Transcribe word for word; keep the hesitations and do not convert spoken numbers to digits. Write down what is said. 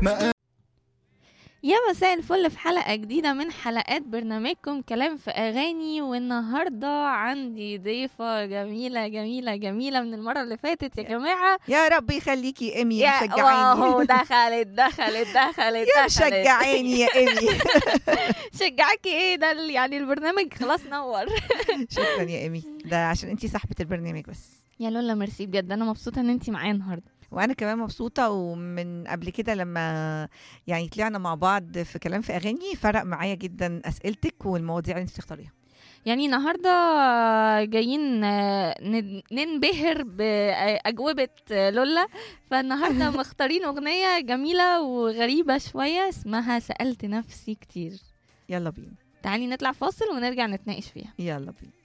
يا مساء الفل في حلقة جديدة من حلقات برنامجكم كلام في أغاني. والنهاردة عندي ضيفة جميلة جميلة جميلة من المرة اللي فاتت يا جماعة. يا رب يخليكي يا إيمي، يا مشجعاني. واو دخلت دخلت دخلت يا دخلت مشجعاني يا إيمي. شجعكي ايه ده ال- يعني البرنامج خلاص نور. شكرا يا إيمي، ده عشان انتي صاحبة البرنامج بس. يا لولا ميرسي بجد، أنا مبسوطة إن انتي معايا النهاردة. وانا كمان مبسوطه، ومن قبل كده لما يعني طلعنا مع بعض في كلام في اغاني فرق معايا جدا اسئلتك والمواضيع اللي انت بتختاريها. يعني النهاردة جايين آه، ن- ننبهر بأجوبة آه، لولا. فالنهاردة مختارين أغنية جميلة وغريبة شوية اسمها سألت نفسي كتير. يلا بينا. تعالي نطلع فاصل ونرجع نتناقش فيها. يلا بينا.